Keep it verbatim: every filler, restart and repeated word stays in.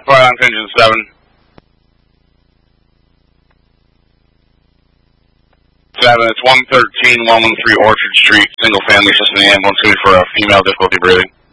Fire on engine seven. Seven, it's one thirteen, one one three Orchard Street, single family, assisting the ambulance for a female difficulty breathing.